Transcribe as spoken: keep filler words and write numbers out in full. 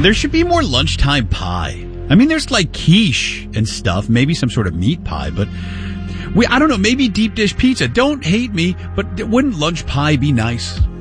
There should be more lunchtime pie. I mean, there's like quiche and stuff, maybe some sort of meat pie, but we, I don't know, maybe deep dish pizza. Don't hate me, but wouldn't lunch pie be nice?